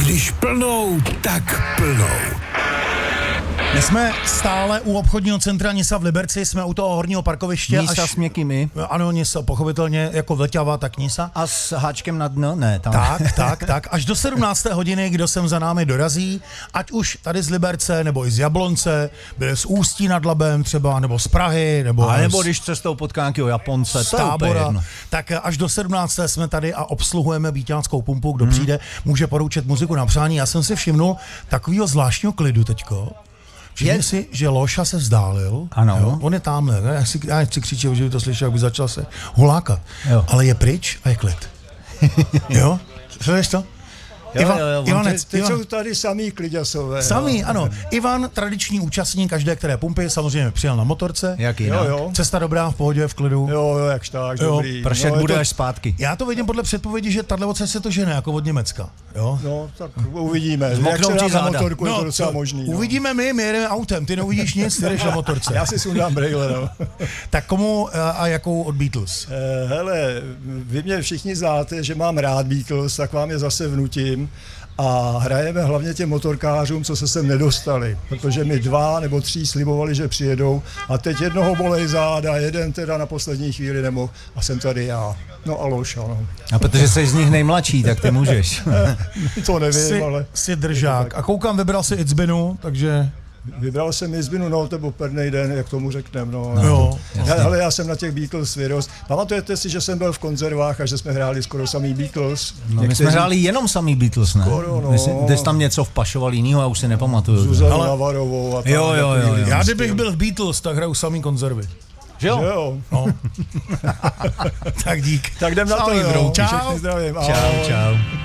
Když plnou, tak plnou. My jsme stále u obchodního centra Nisa v Liberci, jsme u toho horního parkoviště. Nisa s měkkými. Ano, Nisa, pochopitelně jako Vlťava, tak Nisa. A s háčkem na dno? Ne, tam. Tak. Až do 17. hodiny, kdo sem za námi dorazí, ať už tady z Liberce, nebo i z Jablonce, byli z Ústí nad Labem třeba, nebo z Prahy, nebo když cestou potká nějakého Japonce, z Tábora, tak až do 17. jsme tady a obsluhujeme Víťánskou pumpu. Kdo přijde, může poroučet muziku na přání. Já jsem si všimnul takového zvláštního klidu teďko. Všimni si, že Loša se vzdálil. Ano. Jo? On je tamhle. Já nechci křičet, že by to slyšel, aby začal se hulákat. Jo. Ale je pryč a je klid. Jo? Slyšíš to? Teď jsou tady samý kliďasové. Samý, ano. Ivan, tradiční účastník každé které pumpy, samozřejmě přijel na motorce. Jaký, jo. Cesta dobrá, v pohodě, v klidu. Jo, jakž tak, dobrý. Pršet bude až zpátky. Já to vidím podle předpovědi, že tato se to žene jako od Německa. Jo? No, tak uvidíme. Zmoknou Jak se ti dá na záda. motorku, je to docela možný. Uvidíme my jedeme autem, ty neuvidíš nic, ty jdeš na motorce. Já si sundám brejle, no. Tak komu a jakou od Beatles? Hele, vy mě všichni znáte, že mám rád Beatles, tak vám je zase vnutím. A hrajeme hlavně těm motorkářům, co se sem nedostali, protože mi 2 nebo 3 slibovali, že přijedou a teď jednoho bolej záda, jeden teda na poslední chvíli nemohl a jsem tady já. No a Loša, no. A protože jsi z nich nejmladší, tak ty můžeš. To nevím, ale... Jsi držák. A koukám, vybral si Itzbinu, takže... Vybral jsem Izbinu, no to byl pernej den, jak tomu řekneme, no. Jo. Hele, já jsem na těch Beatles vyrost. Pamatujete si, že jsem byl v konzervách a že jsme hráli skoro samý Beatles? No, my jsme hráli jenom samý Beatles, ne? Skoro, no. Ty jsi tam něco vpašoval jinýho, já už si nepamatuju. Zuzanu Navarovou a tak. Jo. Já kdybych byl v Beatles, tak hraju samý konzervy. Že jo? No. Tak dík. Tak jdem na to, Čau. Všechny zdravím. Čau.